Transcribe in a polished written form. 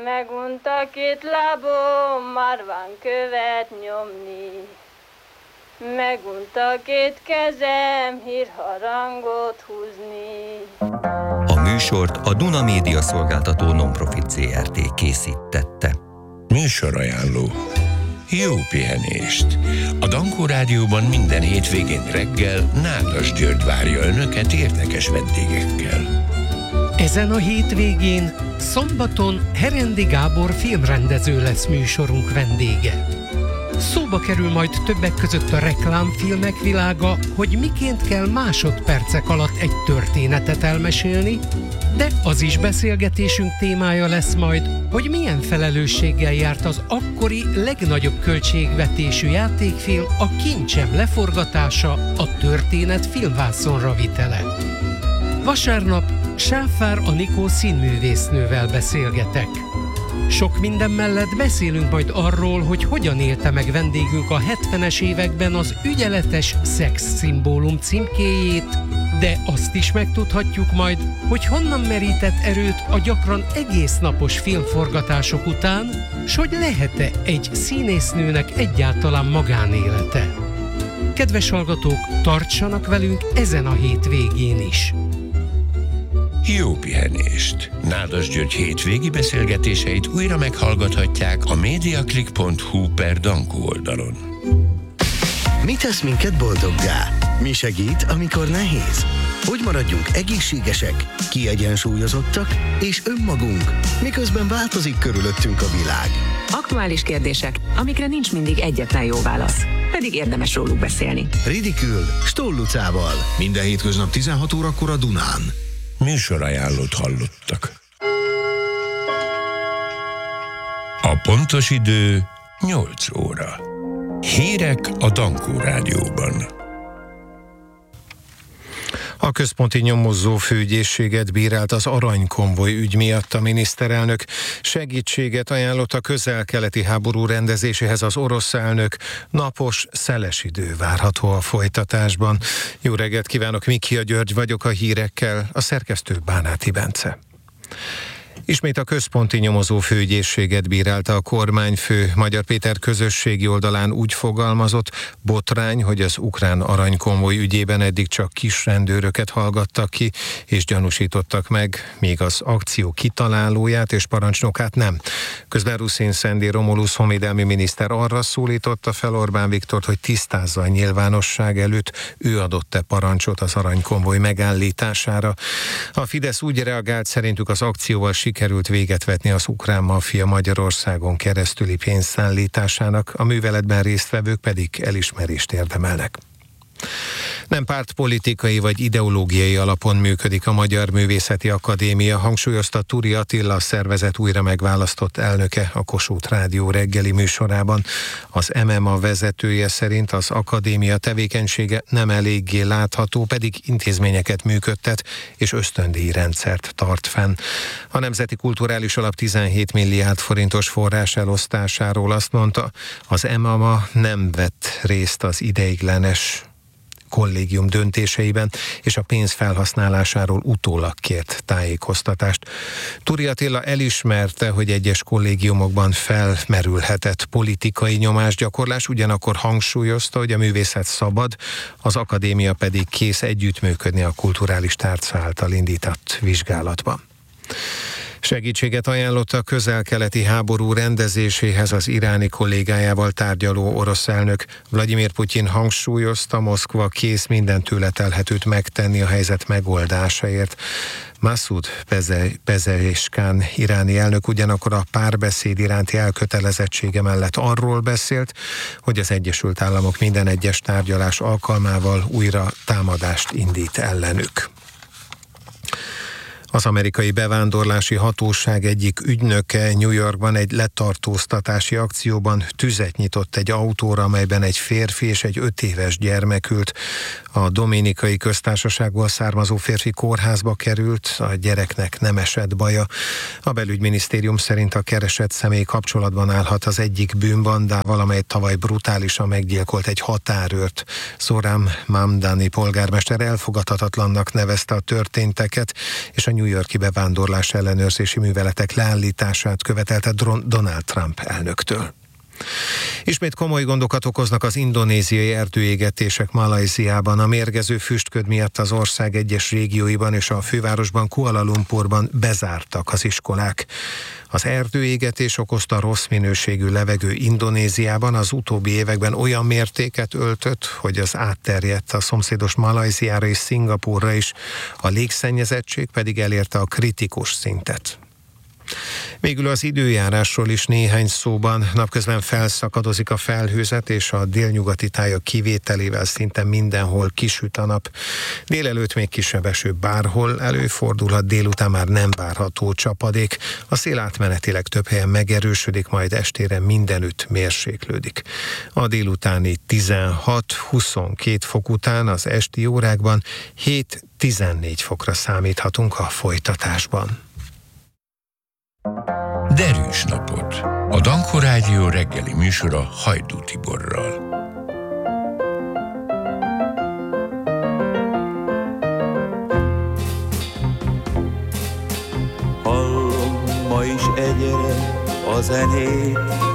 Megunta két lábom, már van követ nyomni. Megunta két kezem, hírharangot húzni. A műsort a Duna Média Szolgáltató Nonprofit Zrt. Készítette. Műsorajánló. Jó pihenést! A Dankó Rádióban minden hétvégén reggel Nádas György várja önöket érdekes vendégekkel. Ezen a hétvégén, szombaton Herendi Gábor filmrendező lesz műsorunk vendége. Szóba kerül majd többek között a reklámfilmek világa, hogy miként kell másodpercek alatt egy történetet elmesélni, de az is beszélgetésünk témája lesz majd, hogy milyen felelősséggel járt az akkori legnagyobb költségvetésű játékfilm, a Kincsem leforgatása, a történet filmvászonra vitele. Vasárnap Sáfár Anikó színművésznővel beszélgetek. Sok minden mellett beszélünk majd arról, hogy hogyan élte meg vendégünk a 70-es években az ügyeletes szexszimbólum címkéjét, de azt is megtudhatjuk majd, hogy honnan merített erőt a gyakran egész napos filmforgatások után, s hogy lehet-e egy színésznőnek egyáltalán magánélete. Kedves hallgatók, tartsanak velünk ezen a hétvégén is! Jó pihenést! Nádas György hétvégi beszélgetéseit újra meghallgathatják a mediaclick.hu/Dankó oldalon. Mi tesz minket boldoggá? Mi segít, amikor nehéz? Hogy maradjunk egészségesek, kiegyensúlyozottak és önmagunk, miközben változik körülöttünk a világ? Aktuális kérdések, amikre nincs mindig egyetlen jó válasz, pedig érdemes róluk beszélni. Ridikül Stoll Lucával. Minden hétköznap 16 órakor a Dunán. Műsorajánlót hallottak. A pontos idő 8 óra. Hírek a Dankó Rádióban. A központi nyomozó főügyészséget bírált az aranykonvoj ügy miatt a miniszterelnök. Segítséget ajánlott a közel-keleti háború rendezéséhez az orosz elnök. Napos, szeles idő várható a folytatásban. Jó reggelt kívánok, Mikia György vagyok a hírekkel, a szerkesztő Bánáti Bence. Ismét a központi nyomozó főügyészséget bírálta a kormányfő. Magyar Péter közösségi oldalán úgy fogalmazott, botrány, hogy az ukrán aranykonvoj ügyében eddig csak kis rendőröket hallgattak ki, és gyanúsítottak meg, míg az akció kitalálóját és parancsnokát nem. Közben Ruszin Szendi Romulus honvédelmi miniszter arra szólította fel Orbán Viktort, hogy tisztázza a nyilvánosság előtt, ő adott-e parancsot az aranykonvoj megállítására. A Fidesz úgy reagált, szerintük az akcióval sikerült véget vetni az ukrán maffia Magyarországon keresztüli pénzszállításának, a műveletben résztvevők pedig elismerést érdemelnek. Nem pártpolitikai vagy ideológiai alapon működik a Magyar Művészeti Akadémia, hangsúlyozta Turi Attila, a szervezet újra megválasztott elnöke a Kossuth Rádió reggeli műsorában. Az MMA vezetője szerint az akadémia tevékenysége nem eléggé látható, pedig intézményeket működtet és ösztöndíjrendszert tart fenn. A Nemzeti Kulturális Alap 17 milliárd forintos forrás elosztásáról azt mondta, az MMA nem vett részt az ideiglenes kollégium döntéseiben, és a pénz felhasználásáról utólag kért tájékoztatást. Turi Attila elismerte, hogy egyes kollégiumokban felmerülhetett politikai nyomásgyakorlás, ugyanakkor hangsúlyozta, hogy a művészet szabad, az akadémia pedig kész együttműködni a kulturális tárca által indított vizsgálatban. Segítséget ajánlott a közel-keleti háború rendezéséhez az iráni kollégájával tárgyaló orosz elnök. Vladimir Putyin hangsúlyozta, Moszkva kész minden tőle telhetőt megtenni a helyzet megoldásáért. Masoud Pezeshkian iráni elnök ugyanakkor a párbeszéd iránti elkötelezettsége mellett arról beszélt, hogy az Egyesült Államok minden egyes tárgyalás alkalmával újra támadást indít ellenük. Az amerikai bevándorlási hatóság egyik ügynöke New Yorkban egy letartóztatási akcióban tüzet nyitott egy autóra, amelyben egy férfi és egy 5 éves gyermek ült. A Dominikai Köztársaságból származó férfi kórházba került, a gyereknek nem esett baja. A belügyminisztérium szerint a keresett személy kapcsolatban állhat az egyik bűnbandával, amely tavaly brutálisan meggyilkolt egy határőrt. Zohran Mamdani polgármester elfogadhatatlannak nevezte a történteket, és a New New York-i bevándorlás ellenőrzési műveletek leállítását követelte Donald Trump elnöktől. Ismét komoly gondokat okoznak az indonéziai erdőégetések Malajziában. A mérgező füstköd miatt az ország egyes régióiban és a fővárosban, Kuala Lumpurban bezártak az iskolák. Az erdőégetés okozta rossz minőségű levegő Indonéziában az utóbbi években olyan mértéket öltött, hogy az átterjedt a szomszédos Malajziára és Szingapúrra is, a légszennyezettség pedig elérte a kritikus szintet. Végül az időjárásról is néhány szóban. Napközben felszakadozik a felhőzet, és a délnyugati tájak kivételével szinte mindenhol kisüt a nap. Délelőtt még kisebb eső bárhol előfordulhat, délután már nem várható csapadék. A szél átmenetileg több helyen megerősödik, majd estére mindenütt mérséklődik. A délutáni 16-22 fok után az esti órákban 7-14 fokra számíthatunk a folytatásban. Derűs napot. A Dankó Rádió reggeli műsora Hajdú Tiborral. Hallom ma is egyre a zenét,